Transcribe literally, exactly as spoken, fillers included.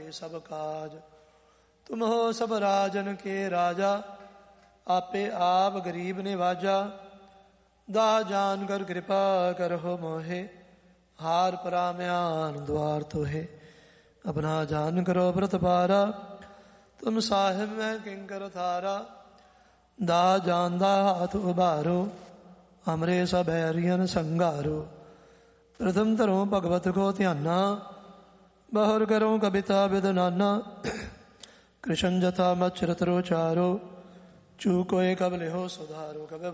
सब काज। तुम हो सब राजन के राजा, आपे आप गरीब निवाजा। दा जान कर कृपा करहो मोहे, हार पराम्यान द्वार तोहे। अपना जान करो व्रत पारा, तुम साहिब में किंकर थारा। दा जानदा हाथ उबारो, हमरे सब हैरियन संगारो। प्रथम धरो भगवत को ध्याना, बहुर करो कविता विदनाना। कृष्ण जथा मच्छरतरो चारो, चूकोए कब लिहो सुधारो। कब